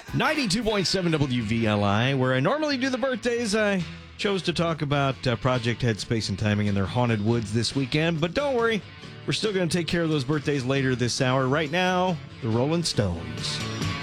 92.7 WVLI, where I normally do the birthdays. I chose to talk about Project Headspace and Timing in their haunted woods this weekend. But don't worry, we're still going to take care of those birthdays later this hour. Right now, the Rolling Stones.